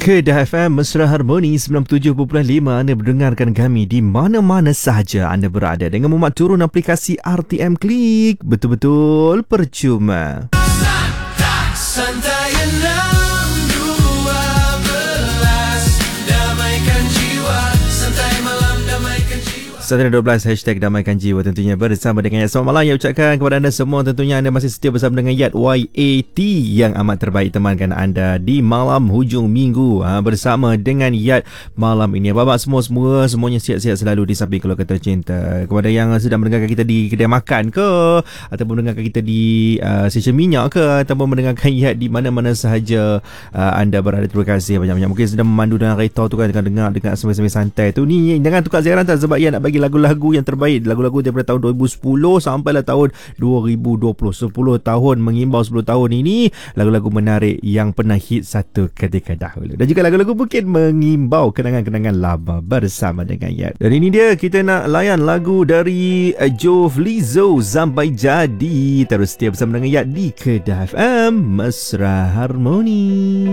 Kedah FM Mesra Harmoni 97.5. Anda mendengarkan kami di mana-mana sahaja anda berada dengan memuat turun aplikasi RTM Klik. Betul-betul percuma. Santai 6.12 damaikan jiwa, santai malam damaikan jiwa. 112 hashtag damaikan jiwa tentunya bersama dengan Yat. Selamat malam yang ucapkan kepada anda semua. Tentunya anda masih setia bersama dengan Yat YAT yang amat terbaik temankan anda di malam hujung minggu bersama dengan Yat malam ini. Abang semuanya sihat-sihat selalu di samping keluarga tercinta. Kepada yang sedang mendengarkan kita di kedai makan ke, ataupun mendengarkan kita di stesen minyak ke, ataupun mendengarkan Yat di mana-mana sahaja anda berada, terima kasih banyak-banyak. Mungkin sedang memandu dengan kereta tu kan, dengar sambil-sambil santai tu, ni jangan tukar siaran tak, sebab Yat nak bagi lagu-lagu yang terbaik, lagu-lagu daripada tahun 2010 sampailah tahun 2020. 10 tahun mengimbau, 10 tahun ini lagu-lagu menarik yang pernah hit satu ketika dahulu, dan juga lagu-lagu mungkin mengimbau kenangan-kenangan lama bersama dengan Yat. Dan ini dia, kita nak layan lagu dari Jove Lizzo, Sampai Jadi. Terus setia bersama dengan Yat di Kedah FM Mesra Harmoni.